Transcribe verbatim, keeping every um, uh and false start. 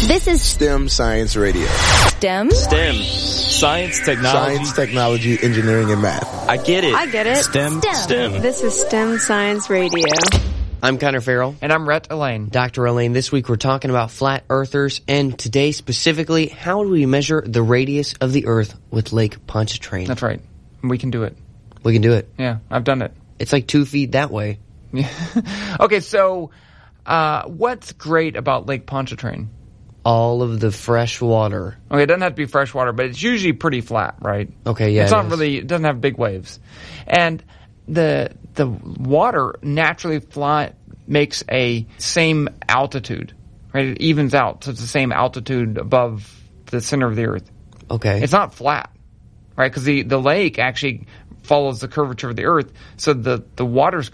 This is STEM Science Radio. STEM? STEM. Science, technology. Science, technology, engineering, and math. I get it. I get it. STEM. STEM. STEM. This is STEM Science Radio. I'm Connor Farrell. And I'm Rhett Elaine. Doctor Elaine, this week we're talking about flat earthers, and today specifically, how do we measure the radius of the Earth with Lake Pontchartrain? That's right. We can do it. We can do it. Yeah, I've done it. It's like two feet that way. Yeah. Okay, so uh, what's great about Lake Pontchartrain? All of the fresh water. Okay, it doesn't have to be fresh water, but it's usually pretty flat, right? Okay, yeah. It's it not is. really, it doesn't have big waves. And the the water naturally fly makes a same altitude, right? It evens out, so it's the same altitude above the center of the Earth. Okay. It's not flat, right? Because the, the lake actually follows the curvature of the Earth, so the, the water's